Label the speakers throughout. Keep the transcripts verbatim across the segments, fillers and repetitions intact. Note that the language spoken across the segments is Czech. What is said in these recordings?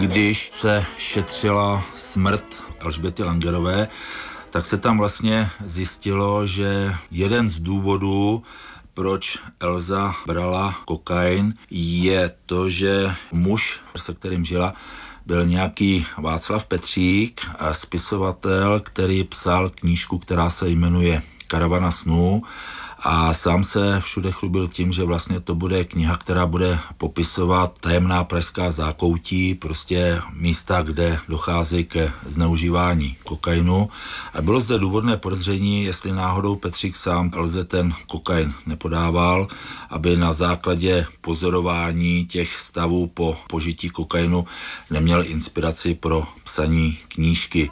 Speaker 1: Když se šetřila smrt Alžběty Langerové, tak se tam vlastně zjistilo, že jeden z důvodů, proč Elza brala kokain, je to, že muž, se kterým žila, byl nějaký Václav Petřík, spisovatel, který psal knížku, která se jmenuje Karavana snů, a sám se všude chlubil tím, že vlastně to bude kniha, která bude popisovat tajemná pražská zákoutí, prostě místa, kde dochází ke zneužívání kokainu. A bylo zde důvodné podezření, jestli náhodou Petřík sám Elze ten kokain nepodával, aby na základě pozorování těch stavů po požití kokainu neměl inspiraci pro psaní knížky.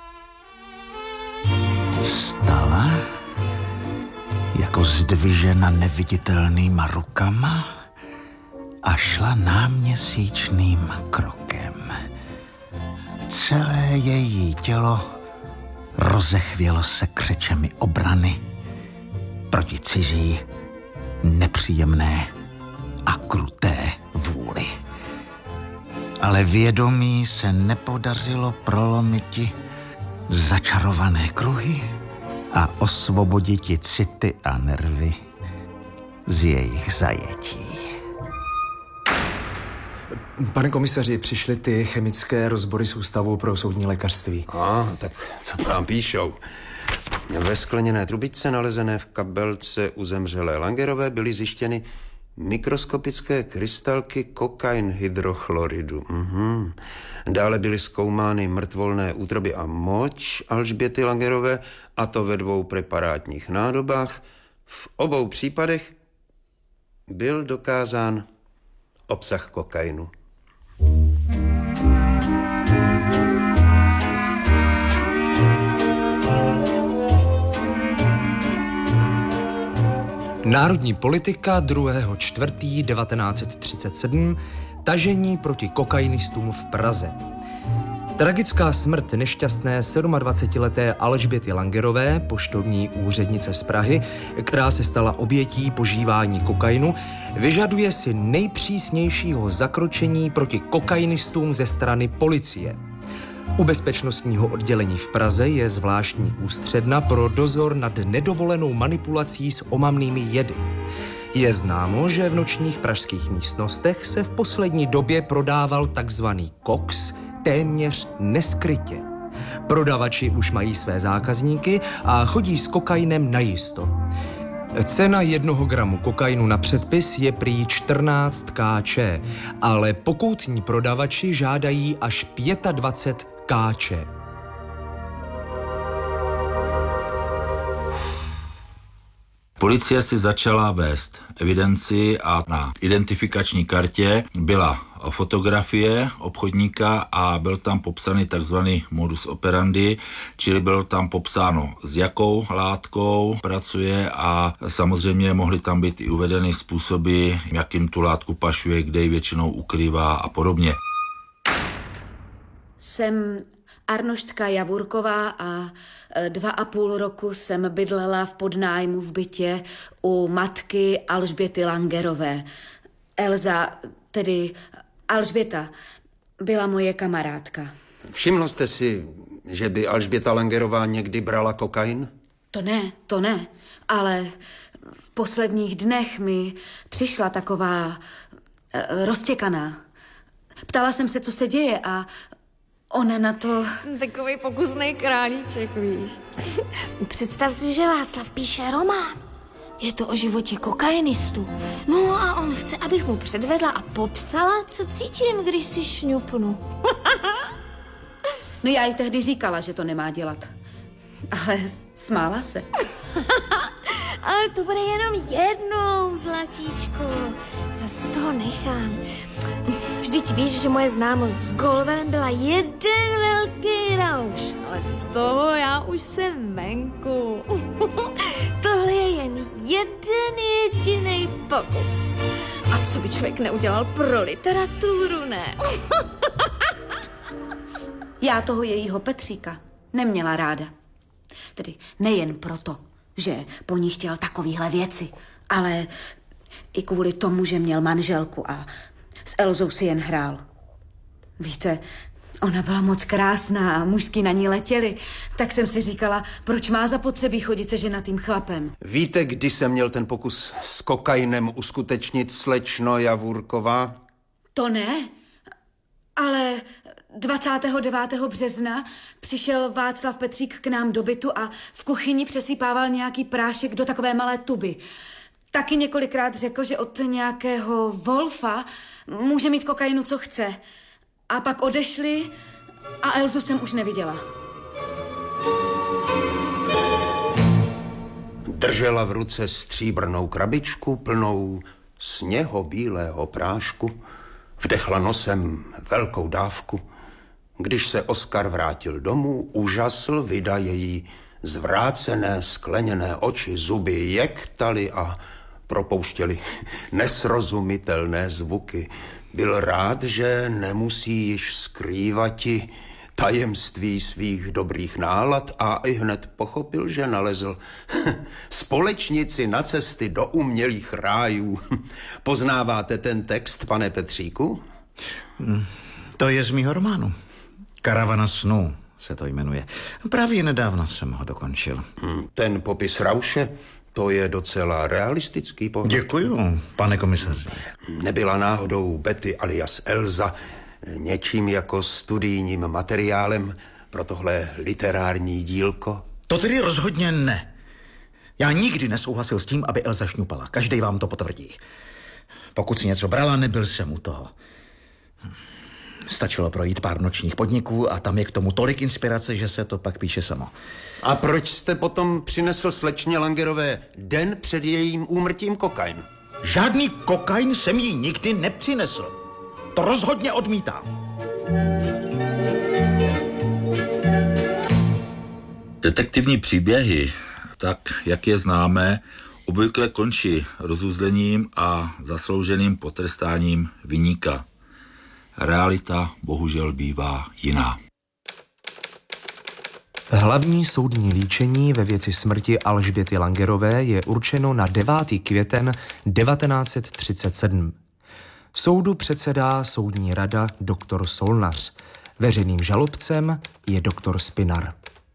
Speaker 2: Vstala jako zdvižena neviditelnýma rukama a šla náměsíčným krokem. Celé její tělo rozechvělo se křečemi obrany proti cizí, nepříjemné a kruté vůli. Ale vědomí se nepodařilo prolomiti začarované kruhy a osvoboditi city a nervy z jejich zajetí.
Speaker 3: Pane komisaři, přišly ty chemické rozbory z Ústavu pro soudní lékařství.
Speaker 4: A, tak co vám píšou? Ve skleněné trubičce nalezené v kabelce u zemřelé Langerové byly zjištěny mikroskopické krystalky kokain hydrochloridu. Mhm. Dále byly zkoumány mrtvolné útroby a moč Alžběty Langerové, a to ve dvou preparátních nádobách. V obou případech byl dokázán obsah kokainu.
Speaker 5: Národní politika druhého čtvrtého devatenáct set třicet sedm. Tažení proti kokainistům v Praze. Tragická smrt nešťastné sedmadvacetileté Alžběty Langerové, poštovní úřednice z Prahy, která se stala obětí požívání kokainu, vyžaduje si nejpřísnějšího zakročení proti kokainistům ze strany policie. U bezpečnostního oddělení v Praze je zvláštní ústředna pro dozor nad nedovolenou manipulací s omamnými jedy. Je známo, že v nočních pražských místnostech se v poslední době prodával takzvaný koks téměř neskrytě. Prodavači už mají své zákazníky a chodí s kokainem najisto. Cena jednoho gramu kokainu na předpis je prý čtrnáct kč, ale pokoutní prodavači žádají až dvacet pět kč.
Speaker 1: Policie si začala vést evidenci a na identifikační kartě byla fotografie obchodníka a byl tam popsaný takzvaný modus operandi, čili bylo tam popsáno, s jakou látkou pracuje, a samozřejmě mohly tam být i uvedeny způsoby, jakým tu látku pašuje, kde ji většinou ukrývá a podobně.
Speaker 6: Jsem Arnoštka Javurková a dva a půl roku jsem bydlela v podnájmu v bytě u matky Alžběty Langerové. Elza, tedy Alžběta, byla moje kamarádka.
Speaker 4: Všiml jste si, že by Alžběta Langerová někdy brala kokain?
Speaker 6: To ne, to ne, ale v posledních dnech mi přišla taková uh, roztěkaná. Ptala jsem se, co se děje, a ona na to...
Speaker 7: Jsem takovej pokusnej králíček, víš. Představ si, že Václav píše román. Je to o životě kokainistů. No a on chce, abych mu předvedla a popsala, co cítím, když si šňupnu.
Speaker 6: No já jí tehdy říkala, že to nemá dělat. Ale smála se.
Speaker 7: Ale to bude jenom jednou, zlatíčko. Zas toho nechám. Vždyť víš, že moje známost s Golvelem byla jeden velký rauš. Ale z toho já už jsem venku. Tohle je jen jeden jediný pokus. A co by člověk neudělal pro literaturu, ne?
Speaker 6: Já toho jejího Petříka neměla ráda. Tedy nejen proto, že po ní chtěl takovýhle věci, ale i kvůli tomu, že měl manželku a s Elzou si jen hrál. Víte, Ona byla moc krásná a mužský na ní letěli, tak jsem si říkala, proč má zapotřebí chodit se ženatým chlapem.
Speaker 4: Víte, kdy se měl ten pokus s kokainem uskutečnit, slečno Javůrková?
Speaker 6: To ne, ale dvacátého devátého března přišel Václav Petřík k nám do bytu a v kuchyni přesypával nějaký prášek do takové malé tuby. Taky několikrát řekl, že od nějakého Wolfa může mít kokainu, co chce. A pak odešli a Elzu jsem už neviděla.
Speaker 4: Držela v ruce stříbrnou krabičku plnou sněhobílého prášku, vdechla nosem velkou dávku. Když se Oskar vrátil domů, užasl vida její zvrácené skleněné oči, zuby jektaly a propouštěli nesrozumitelné zvuky. Byl rád, že nemusí již skrývati tajemství svých dobrých nálad a i hned pochopil, že nalezl společnici na cesty do umělých rájů. Poznáváte ten text, pane Petříku?
Speaker 2: To je z mýho románu. Karavana snů se to jmenuje. Právě nedávno jsem ho dokončil.
Speaker 4: Ten popis Rauše, to je docela realistický pohled.
Speaker 2: Děkuju, pane komisaři.
Speaker 4: Nebyla náhodou Betty alias Elza něčím jako studijním materiálem pro tohle literární dílko?
Speaker 2: To tedy rozhodně ne. Já nikdy nesouhlasil s tím, aby Elza šňupala. Každý vám to potvrdí. Pokud si něco brala, nebyl jsem u toho. Stačilo projít pár nočních podniků a tam je k tomu tolik inspirace, že se to pak píše samo.
Speaker 4: A proč jste potom přinesl slečně Langerové den před jejím úmrtím kokain?
Speaker 2: Žádný kokain jsem jí nikdy nepřinesl. To rozhodně odmítám.
Speaker 1: Detektivní příběhy, tak jak je známe, obvykle končí rozuzlením a zaslouženým potrestáním viníka. Realita bohužel bývá jiná.
Speaker 5: Hlavní soudní líčení ve věci smrti Alžběty Langerové je určeno na devátý květen devatenáct set třicet sedm. Soudu předsedá soudní rada doktor Solnař. Veřejným žalobcem je doktor Spinar.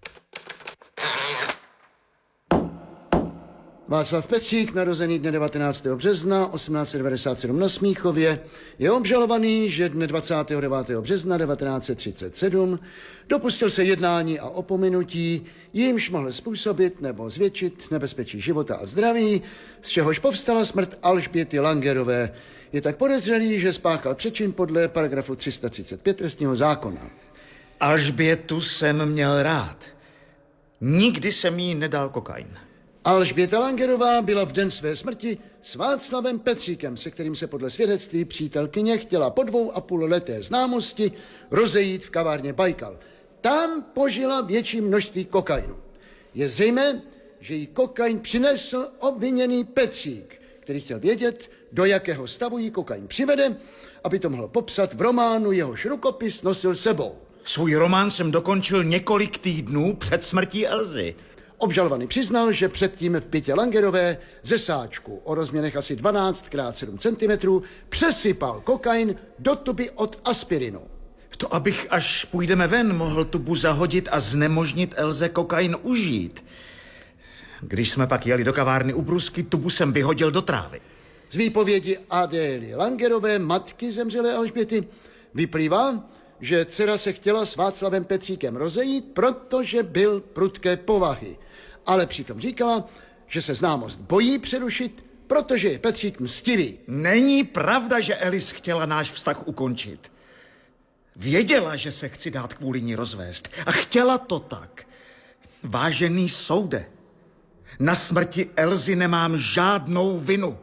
Speaker 8: Václav Petřík, narozený dne devatenáctého března osmnáct set devadesát sedm na Smíchově, je obžalovaný, že dne dvacátého devátého března devatenáct set třicet sedm dopustil se jednání a opominutí, jímž mohl způsobit nebo zvětšit nebezpečí života a zdraví, z čehož povstala smrt Alžběty Langerové. Je tak podezřelý, že spáchal přečin podle paragrafu tři sta třicet pět trestního zákona.
Speaker 2: Alžbětu jsem měl rád. Nikdy jsem jí nedal kokain.
Speaker 8: Alžběta Langerová byla v den své smrti s Václavem Petříkem, se kterým se podle svědectví přítelkyně chtěla po dvou a půl leté známosti rozejít v kavárně Bajkal. Tam požila větší množství kokainu. Je zřejmé, že jí kokain přinesl obviněný Petřík, který chtěl vědět, do jakého stavu jí kokain přivede, aby to mohl popsat v románu, jehož rukopis nosil sebou.
Speaker 2: Svůj román jsem dokončil několik týdnů před smrtí Elzy.
Speaker 8: Obžalovaný přiznal, že předtím v bytě Langerové ze sáčku o rozměrech asi dvanáct krát sedm centimetrů přesypal kokain do tuby od aspirinu.
Speaker 2: To abych, až půjdeme ven, mohl tubu zahodit a znemožnit Elze kokain užít. Když jsme pak jeli do kavárny u Brusky, tubu jsem vyhodil do trávy.
Speaker 8: Z výpovědi Adély Langerové, matky zemřelé Alžběty, vyplývá, že dcera se chtěla s Václavem Petříkem rozejít, protože byl prudké povahy. Ale přitom říkala, že se známost bojí přerušit, protože je Petřík mstivý.
Speaker 2: Není pravda, že Elis chtěla náš vztah ukončit. Věděla, že se chci dát kvůli ní rozvést. A chtěla to tak. Vážený soude, na smrti Elzy nemám žádnou vinu.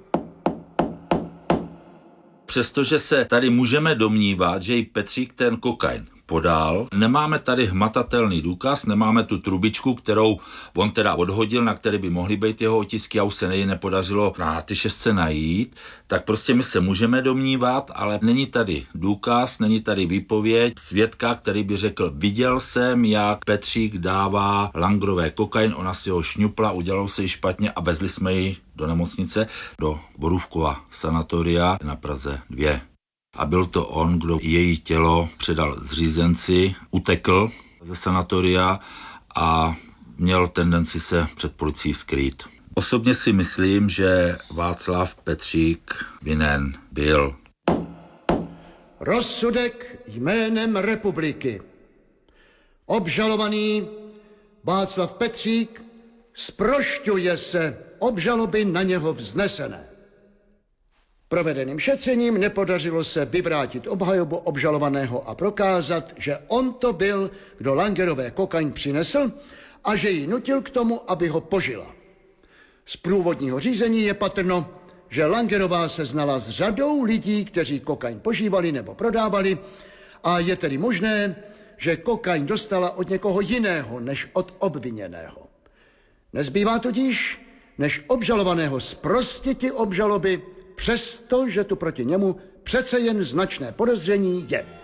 Speaker 1: Přestože se tady můžeme domnívat, že jí Petřík ten kokain podal, nemáme tady hmatatelný důkaz, nemáme tu trubičku, kterou on teda odhodil, na které by mohly být jeho otisky a už se nej nepodařilo na ty šestce najít, tak prostě my se můžeme domnívat, ale není tady důkaz, není tady výpověď svědka, který by řekl, viděl jsem, jak Petřík dává Langerové kokain, ona si ho šňupla, udělalo se jí špatně a vezli jsme ji do nemocnice, do Borůvkova sanatoria na Praze dva. a byl to on, kdo její tělo předal zřízenci, utekl ze sanatoria a měl tendenci se před policií skrýt. Osobně si myslím, že Václav Petřík vinen byl.
Speaker 8: Rozsudek jménem republiky. Obžalovaný Václav Petřík zprošťuje se obžaloby na něho vznesené. Provedeným šetřením nepodařilo se vyvrátit obhajobu obžalovaného a prokázat, že on to byl, kdo Langerové kokain přinesl a že ji nutil k tomu, aby ho požila. Z průvodního řízení je patrno, že Langerová se znala s řadou lidí, kteří kokain požívali nebo prodávali, a je tedy možné, že kokain dostala od někoho jiného než od obviněného. Nezbývá tudíž, než obžalovaného zprostiti obžaloby, přestože tu proti němu přece jen značné podezření je.